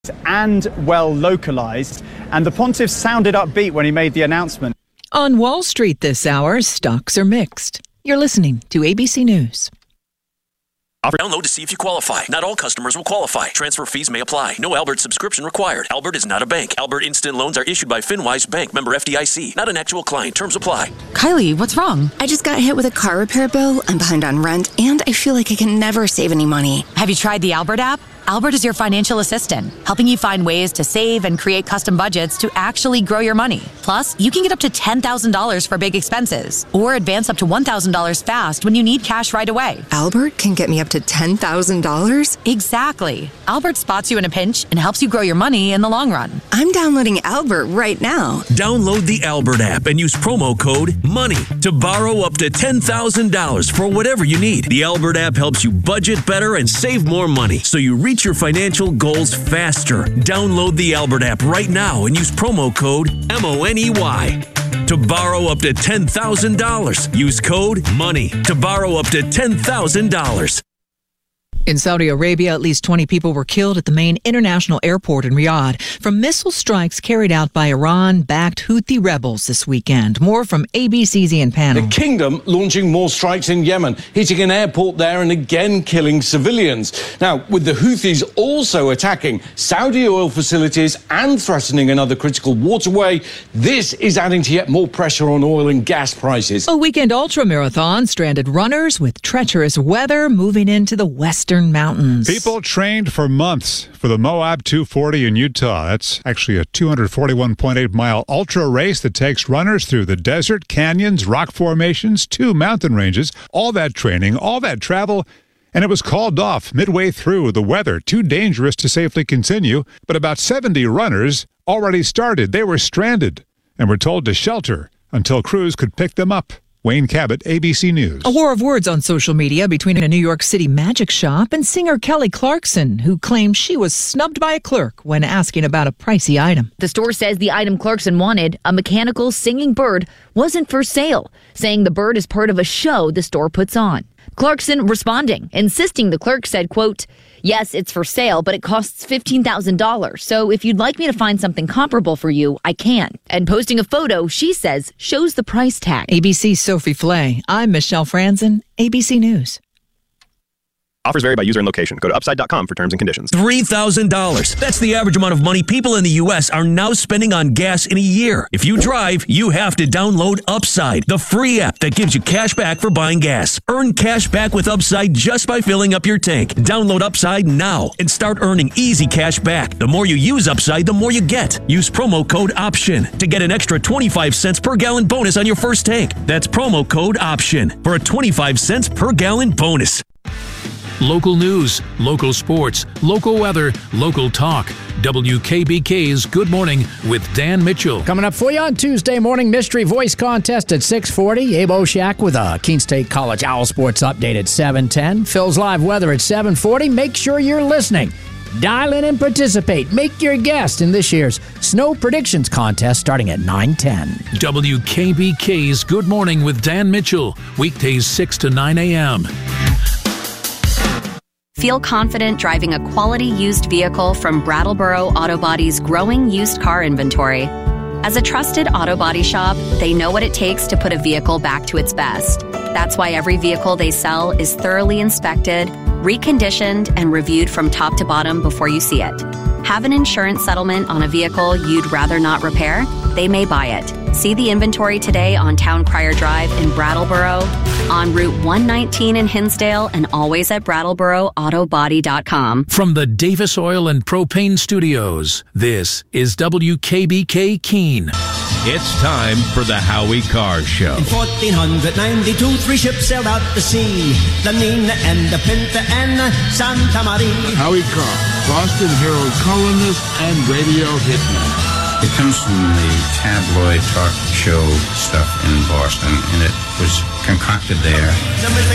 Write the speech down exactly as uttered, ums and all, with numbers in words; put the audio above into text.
and well localized, and the pontiff sounded upbeat when he made the announcement. On Wall Street this hour, stocks are mixed. You're listening to A B C News. Download to see if you qualify. Not all customers will qualify. Transfer fees may apply. No Albert subscription required. Albert is not a bank. Albert Instant Loans are issued by FinWise Bank, member F D I C. Not an actual client. Terms apply. Kylie, what's wrong? I just got hit with a car repair bill. I'm behind on rent, and I feel like I can never save any money. Have you tried the Albert app? Albert is your financial assistant, helping you find ways to save and create custom budgets to actually grow your money. Plus, you can get up to ten thousand dollars for big expenses, or advance up to one thousand dollars fast when you need cash right away. Albert can get me up to ten thousand dollars? Exactly. Albert spots you in a pinch and helps you grow your money in the long run. I'm downloading Albert right now. Download the Albert app and use promo code MONEY to borrow up to ten thousand dollars for whatever you need. The Albert app helps you budget better and save more money, so you reach your financial goals faster. Download the Albert app right now and use promo code M O N E Y to borrow up to ten thousand dollars. Use code MONEY to borrow up to ten thousand dollars. In Saudi Arabia, at least twenty people were killed at the main international airport in Riyadh from missile strikes carried out by Iran-backed Houthi rebels this weekend. More from A B C's Ian Pannell. The kingdom launching more strikes in Yemen, hitting an airport there and again killing civilians. Now, with the Houthis also attacking Saudi oil facilities and threatening another critical waterway, this is adding to yet more pressure on oil and gas prices. A weekend ultra-marathon stranded runners with treacherous weather moving into the western mountains. People trained for months for the Moab two forty in Utah. That's actually a two hundred forty-one point eight mile ultra race that takes runners through the desert, canyons, rock formations, two mountain ranges. All that training, all that travel, and it was called off midway through. The weather too dangerous to safely continue, but about seventy runners already started. They were stranded and were told to shelter until crews could pick them up. Wayne Cabot, A B C News. A war of words on social media between a New York City magic shop and singer Kelly Clarkson, who claimed she was snubbed by a clerk when asking about a pricey item. The store says the item Clarkson wanted, a mechanical singing bird, wasn't for sale, saying the bird is part of a show the store puts on. Clarkson responding, insisting the clerk said, quote, "Yes, it's for sale, but it costs fifteen thousand dollars. So if you'd like me to find something comparable for you, I can." And posting a photo, she says, shows the price tag. A B C's Sophie Flay. I'm Michelle Franzen, A B C News. Offers vary by user and location. Go to upside dot com for terms and conditions. three thousand dollars. That's the average amount of money people in the U S are now spending on gas in a year. If you drive, you have to download Upside, the free app that gives you cash back for buying gas. Earn cash back with Upside just by filling up your tank. Download Upside now and start earning easy cash back. The more you use Upside, the more you get. Use promo code OPTION to get an extra twenty-five cents per gallon bonus on your first tank. That's promo code OPTION for a twenty-five cents per gallon bonus. Local news, local sports, local weather, local talk. W K B K's Good Morning with Dan Mitchell. Coming up for you on Tuesday morning, Mystery Voice Contest at six forty. Abe Oshak with a Keene State College Owl Sports update at seven ten. Phil's live weather at seven forty. Make sure you're listening. Dial in and participate. Make your guess in this year's Snow Predictions Contest starting at nine ten. W K B K's Good Morning with Dan Mitchell. Weekdays six to nine a.m. Feel confident driving a quality used vehicle from Brattleboro Auto Body's growing used car inventory. As a trusted auto body shop, they know what it takes to put a vehicle back to its best. That's why every vehicle they sell is thoroughly inspected, reconditioned, and reviewed from top to bottom before you see it. Have an insurance settlement on a vehicle you'd rather not repair? They may buy it. See the inventory today on Town Crier Drive in Brattleboro, on Route one nineteen in Hinsdale, and always at Brattleboro Auto Body dot com. From the Davis Oil and Propane Studios, this is W K B K Keene. It's time for the Howie Carr Show. In fourteen ninety-two, three ships sailed out to sea, the Nina and the Pinta and the Santa Maria. Howie Carr, Boston Herald columnist and radio hitman. It comes from the tabloid talk show stuff in Boston, and it was concocted there.